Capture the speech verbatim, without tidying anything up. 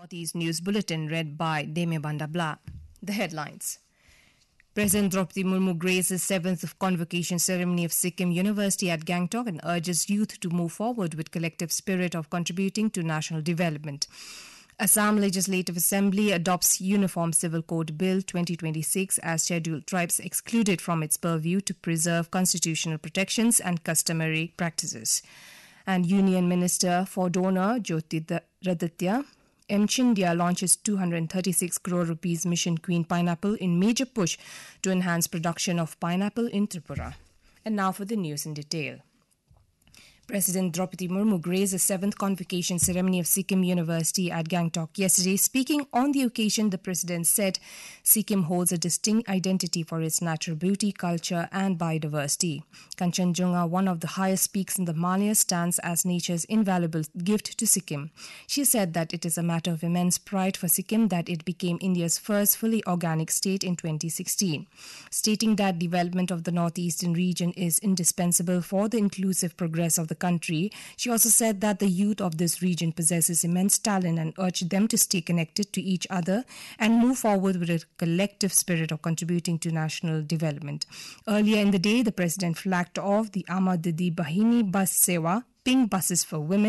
Northeast News Bulletin read by Deme Bandabla. The headlines. President Draupadi Murmu graces seventh convocation ceremony of Sikkim University at Gangtok and urges youth to move forward with collective spirit of contributing to national development. Assam Legislative Assembly adopts Uniform Civil Code Bill twenty twenty-six as scheduled tribes excluded from its purview to preserve constitutional protections and customary practices. And Union Minister for Donor Jyotiraditya M. Chindia launches two hundred thirty-six crore rupees Mission Queen pineapple in major push to enhance production of pineapple in Tripura. And now for the news in detail. President Draupadi Murmu graced the seventh convocation ceremony of Sikkim University at Gangtok yesterday. Speaking on the occasion, the president said Sikkim holds a distinct identity for its natural beauty, culture and biodiversity. Kanchenjunga, one of the highest peaks in the Himalayas, stands as nature's invaluable gift to Sikkim. She said that it is a matter of immense pride for Sikkim that it became India's first fully organic state in twenty sixteen. Stating that development of the northeastern region is indispensable for the inclusive progress of the country, she also said that the youth of this region possesses immense talent and urged them to stay connected to each other and move forward with a collective spirit of contributing to national development. Earlier in the day, the president flagged off the Amar Didi Bahini Bus Sewa, pink buses for women,